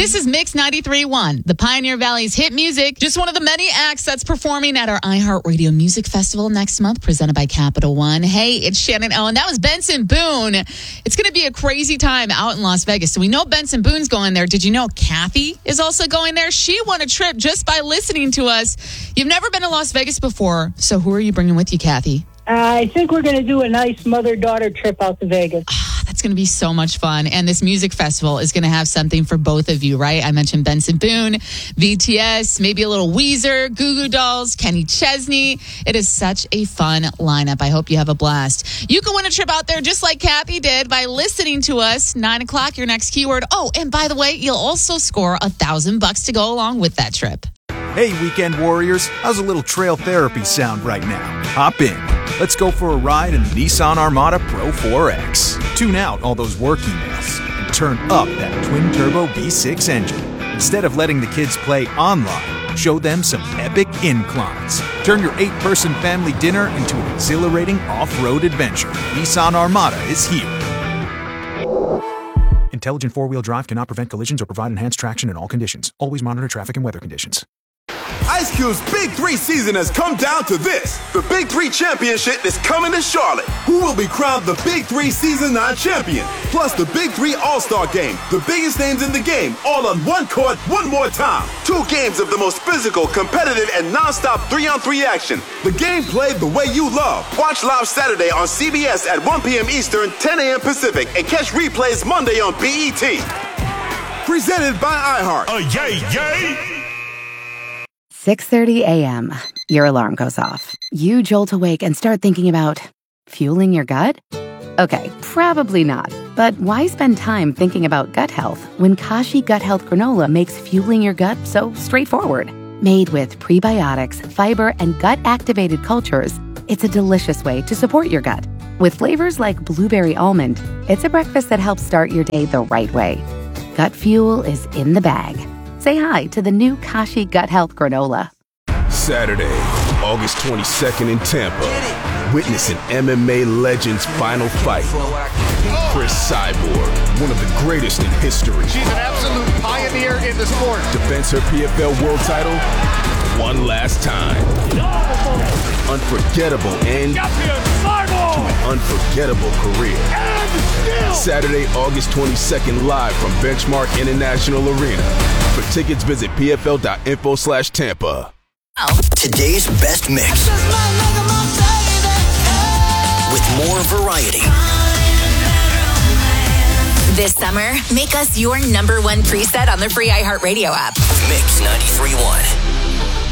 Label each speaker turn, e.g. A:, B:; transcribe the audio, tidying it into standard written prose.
A: This is Mix 93.1, the Pioneer Valley's hit music. Just one of the many acts that's performing at our iHeartRadio Music Festival next month, presented by Capital One. Hey, it's Shannon Owen. That was Benson Boone. It's going to be a crazy time out in Las Vegas. So we know Benson Boone's going there. Did you know Kathy is also going there? She won a trip just by listening to us. You've never been to Las Vegas before, so who are you bringing with you, Kathy?
B: I think we're going to do a nice mother-daughter trip out to Vegas.
A: That's going to be so much fun. And this music festival is going to have something for both of you, right? I mentioned Benson Boone, VTS, maybe a little Weezer, Goo Goo Dolls, Kenny Chesney. It is such a fun lineup. I hope you have a blast. You can win a trip out there just like Kathy did by listening to us. 9 o'clock, your next keyword. Oh, and by the way, you'll also score $1,000 to go along with that trip.
C: Hey, weekend warriors. How's a little trail therapy sound right now? Hop in. Let's go for a ride in the Nissan Armada Pro 4X. Tune out all those work emails and turn up that twin-turbo V6 engine. Instead of letting the kids play online, show them some epic inclines. Turn your 8-person family dinner into an exhilarating off-road adventure. Nissan Armada is here. Intelligent four-wheel drive cannot prevent collisions or provide enhanced traction in all conditions. Always monitor traffic and weather conditions.
D: Ice Cube's Big 3 season has come down to this. The Big 3 Championship is coming to Charlotte. Who will be crowned the Big 3 Season 9 champion? Plus the Big 3 All-Star Game. The biggest names in the game, all on one court, one more time. 2 games of the most physical, competitive, and non-stop 3-on-3 action. The game played the way you love. Watch live Saturday on CBS at 1 p.m. Eastern, 10 a.m. Pacific, and catch replays Monday on BET. Presented by iHeart.
E: Yay, yay!
F: 6:30 a.m. Your alarm goes off. You jolt awake and start thinking about fueling your gut? Okay, probably not. But why spend time thinking about gut health when Kashi Gut Health Granola makes fueling your gut so straightforward? Made with prebiotics, fiber, and gut-activated cultures, it's a delicious way to support your gut. With flavors like blueberry almond, it's a breakfast that helps start your day the right way. Gut fuel is in the bag. Say hi to the new Kashi Gut Health Granola.
D: Saturday, August 22nd in Tampa. Witness an MMA legend's final fight. Chris Cyborg, one of the greatest in history.
E: She's an absolute pioneer in the sport.
D: Defends her PFL world title one last time. Unforgettable end to an unforgettable career. Saturday, August 22nd, live from Benchmark International Arena. For tickets, visit pfl.info/Tampa.
G: Today's best mix. With more variety.
H: This summer, make us your #1 preset on the free iHeartRadio app.
G: Mix 93.1.